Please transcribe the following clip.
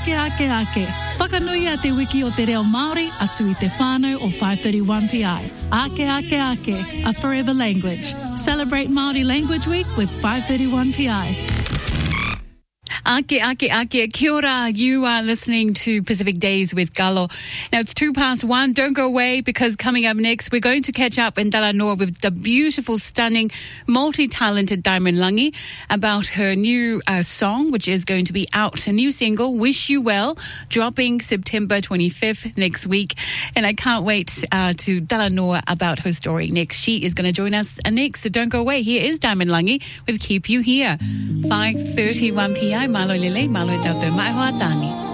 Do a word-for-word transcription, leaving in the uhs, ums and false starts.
ake, ake, ake. Whakanui a te wiki o te reo Māori atu i te whānau o five thirty-one P I. Ake, ake, ake, a forever language. Celebrate Māori Language Week with five thirty-one P I. Ake, ake, ake. Kia ora. You are listening to Pacific Days with Galo. Now, it's two past one. Don't go away, because coming up next, we're going to catch up in Talanoa with the beautiful, stunning, multi-talented Diamond Langi about her new uh, song, which is going to be out. A new single, Wish You Well, dropping September twenty-fifth next week. And I can't wait uh, to Talanoa about her story next. She is going to join us next, so don't go away. Here is Diamond Langi with Keep You Here. five thirty-one P I. Malo lele, malo tau te mai hoa tani.